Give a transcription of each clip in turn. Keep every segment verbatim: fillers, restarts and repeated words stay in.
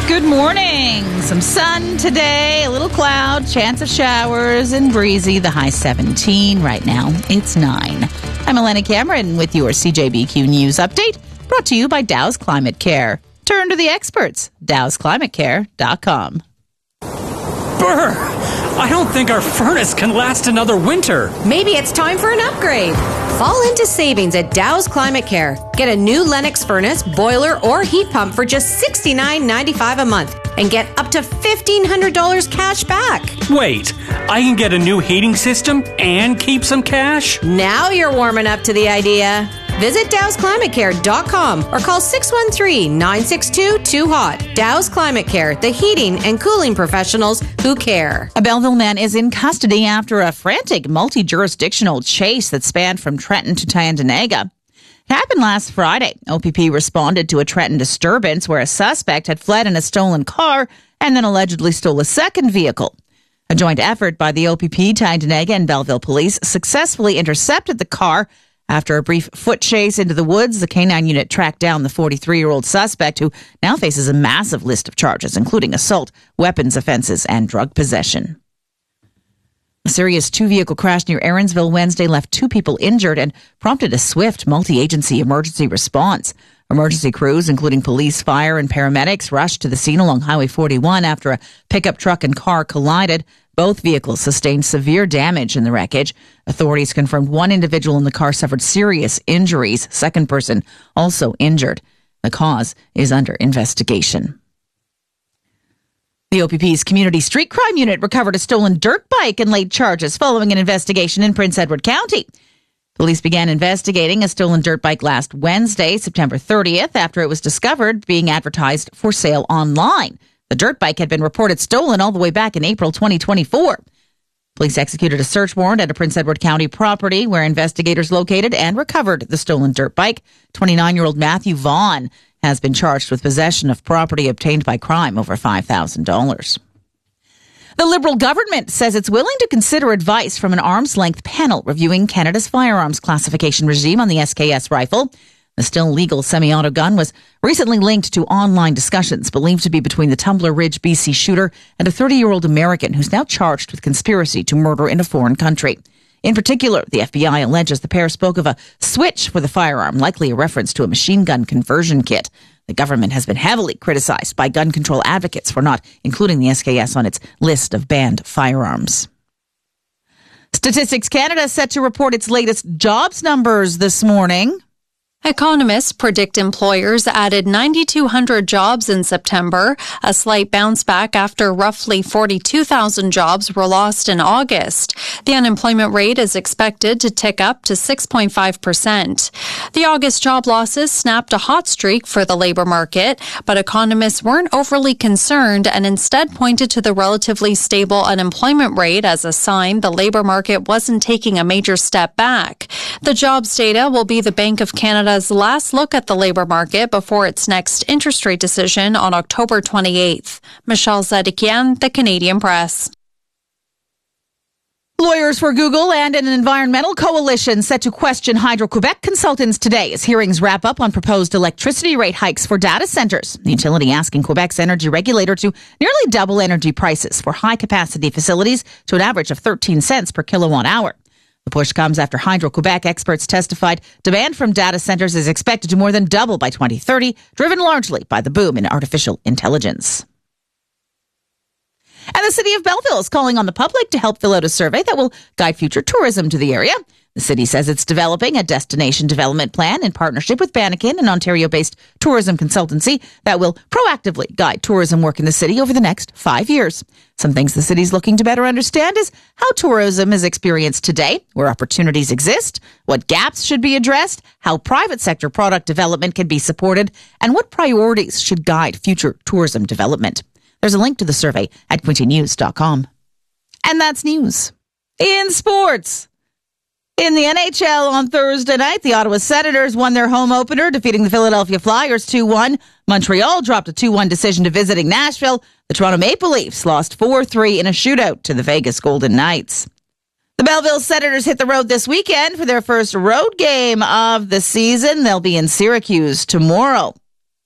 Good morning. Some sun today, a little cloud, chance of showers, and breezy. The high seventeen. Right now, it's nine. I'm Elena Cameron with your C J B Q News Update, brought to you by Dow's Climate Care. Turn to the experts. Dows Climate Care dot com. Brr! I don't think our furnace can last another winter. Maybe it's time for an upgrade. Fall into savings at Dow's Climate Care. Get a new Lennox furnace, boiler, or heat pump for just sixty-nine ninety-five a month and get up to fifteen hundred dollars cash back. Wait, I can get a new heating system and keep some cash? Now you're warming up to the idea. Visit Dows Climate Care dot com or call six one three, nine six two, two hot. Dow's Climate Care, the heating and cooling professionals who care. A Belleville man is in custody after a frantic multi-jurisdictional chase that spanned from Trenton to Tyendinaga. It happened last Friday. O P P responded to a Trenton disturbance where a suspect had fled in a stolen car and then allegedly stole a second vehicle. A joint effort by the O P P, Tyendinaga, and Belleville police successfully intercepted the car. After a brief foot chase into the woods, the K nine unit tracked down the forty-three-year-old suspect, who now faces a massive list of charges, including assault, weapons offenses, and drug possession. A serious two-vehicle crash near Aaronsville Wednesday left two people injured and prompted a swift multi-agency emergency response. Emergency crews, including police, fire, and paramedics, rushed to the scene along Highway forty-one after a pickup truck and car collided. Both vehicles sustained severe damage in the wreckage. Authorities confirmed one individual in the car suffered serious injuries. Second person also injured. The cause is under investigation. The O P P's Community Street Crime Unit recovered a stolen dirt bike and laid charges following an investigation in Prince Edward County. Police began investigating a stolen dirt bike last Wednesday, September thirtieth, after it was discovered being advertised for sale online. The dirt bike had been reported stolen all the way back in April twenty twenty-four. Police executed a search warrant at a Prince Edward County property where investigators located and recovered the stolen dirt bike. twenty-nine-year-old Matthew Vaughn has been charged with possession of property obtained by crime over five thousand dollars. The Liberal government says it's willing to consider advice from an arm's-length panel reviewing Canada's firearms classification regime on the S K S rifle. The still legal semi-auto gun was recently linked to online discussions believed to be between the Tumbler Ridge, B C shooter and a thirty-year-old American who's now charged with conspiracy to murder in a foreign country. In particular, the F B I alleges the pair spoke of a switch for the firearm, likely a reference to a machine gun conversion kit. The government has been heavily criticized by gun control advocates for not including the S K S on its list of banned firearms. Statistics Canada set to report its latest jobs numbers this morning. Economists predict employers added nine thousand two hundred jobs in September, a slight bounce back after roughly forty-two thousand jobs were lost in August. The unemployment rate is expected to tick up to six point five percent. The August job losses snapped a hot streak for the labor market, but economists weren't overly concerned and instead pointed to the relatively stable unemployment rate as a sign the labor market wasn't taking a major step back. The jobs data will be the Bank of Canada's last look at the labor market before its next interest rate decision on October twenty-eighth. Michelle Zadikian, The Canadian Press. Lawyers for Google and an environmental coalition set to question Hydro-Quebec consultants today as hearings wrap up on proposed electricity rate hikes for data centers. The utility asking Quebec's energy regulator to nearly double energy prices for high-capacity facilities to an average of thirteen cents per kilowatt hour. The push comes after Hydro-Quebec experts testified demand from data centers is expected to more than double by twenty thirty, driven largely by the boom in artificial intelligence. And the city of Belleville is calling on the public to help fill out a survey that will guide future tourism to the area. The city says it's developing a destination development plan in partnership with Banneken, an Ontario-based tourism consultancy that will proactively guide tourism work in the city over the next five years. Some things the city's looking to better understand is how tourism is experienced today, where opportunities exist, what gaps should be addressed, how private sector product development can be supported, and what priorities should guide future tourism development. There's a link to the survey at quinte news dot com. And that's news. In sports. In the N H L on Thursday night, the Ottawa Senators won their home opener, defeating the Philadelphia Flyers two one. Montreal dropped a two one decision to visiting Nashville. The Toronto Maple Leafs lost four three in a shootout to the Vegas Golden Knights. The Belleville Senators hit the road this weekend for their first road game of the season. They'll be in Syracuse tomorrow.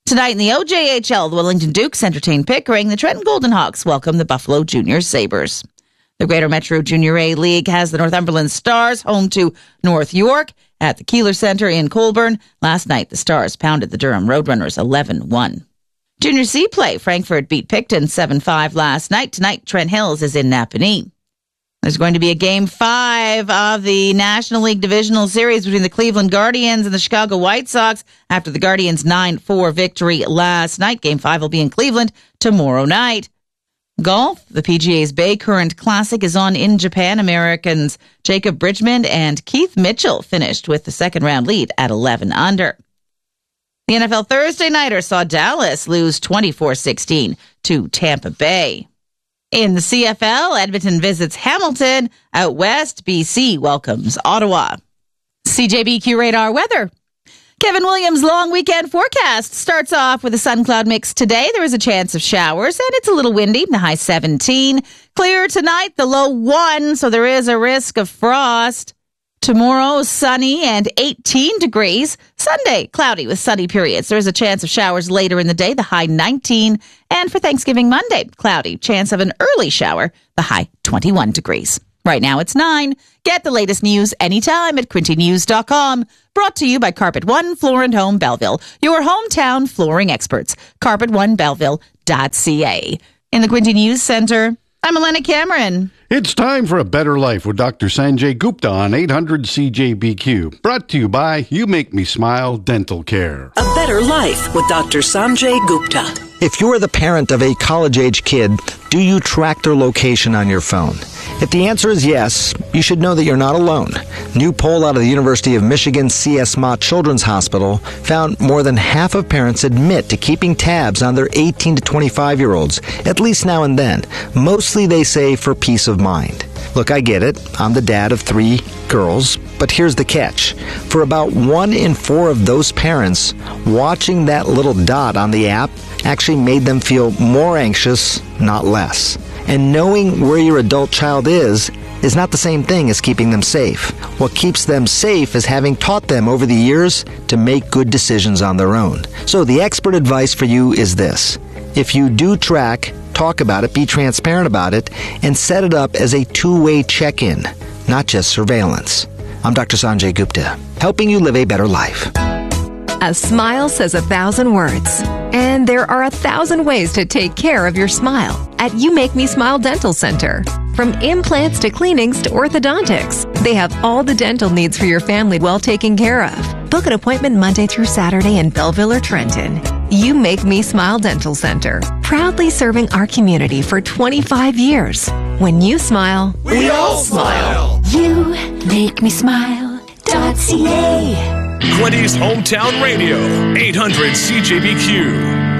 Tonight in the O J H L, the Wellington Dukes entertain Pickering. The Trenton Golden Hawks welcome the Buffalo Junior Sabres. The Greater Metro Junior A League has the Northumberland Stars home to North York at the Keeler Centre in Colborne. Last night, the Stars pounded the Durham Roadrunners eleven one. Junior C play, Frankfurt beat Picton seven five last night. Tonight, Trent Hills is in Napanee. There's going to be a Game five of the National League Divisional Series between the Cleveland Guardians and the Chicago White Sox after the Guardians' nine four victory last night. Game five will be in Cleveland tomorrow night. Golf, the P G A's Bay Current Classic is on in Japan. Americans Jacob Bridgman and Keith Mitchell finished with the second round lead at eleven under. The N F L Thursday Nighter saw Dallas lose twenty-four sixteen to Tampa Bay. In the C F L, Edmonton visits Hamilton. Out west, B C welcomes Ottawa. C J B Q Radar weather. Kevin Williams' long weekend forecast starts off with a sun-cloud mix today. There is a chance of showers, and it's a little windy, the high seventeen. Clear tonight, the low one, so there is a risk of frost. Tomorrow, sunny and eighteen degrees. Sunday, cloudy with sunny periods. There is a chance of showers later in the day, the high nineteen. And for Thanksgiving Monday, cloudy, chance of an early shower, the high twenty-one degrees. Right now it's nine. Get the latest news anytime at quinte news dot com. Brought to you by Carpet One Floor and Home Belleville, your hometown flooring experts. carpet one belleville dot c a. In the Quinte News Center, I'm Elena Cameron. It's time for a better life with Doctor Sanjay Gupta on eight hundred C J B Q. Brought to you by You Make Me Smile Dental Care. A better life with Doctor Sanjay Gupta. If you're the parent of a college-age kid, do you track their location on your phone? If the answer is yes, you should know that you're not alone. New poll out of the University of Michigan C S Mott Children's Hospital found more than half of parents admit to keeping tabs on their eighteen to twenty-five-year-olds, at least now and then. Mostly, they say, for peace of mind. Look, I get it. I'm the dad of three girls, but here's the catch. For about one in four of those parents, watching that little dot on the app actually made them feel more anxious, not less. And knowing where your adult child is is not the same thing as keeping them safe. What keeps them safe is having taught them over the years to make good decisions on their own. So the expert advice for you is this. If you do track, talk about it, be transparent about it, and set it up as a two-way check-in, not just surveillance. I'm Doctor Sanjay Gupta, helping you live a better life. A smile says a thousand words, and there are a thousand ways to take care of your smile at You Make Me Smile Dental Center. From implants to cleanings to orthodontics, they have all the dental needs for your family well taken care of. Book an appointment Monday through Saturday in Belleville or Trenton. You Make Me Smile Dental Center, proudly serving our community for twenty-five years. When you smile, we all smile. You Make Me Smile dot c a. Quinte's Hometown Radio, eight hundred C J B Q.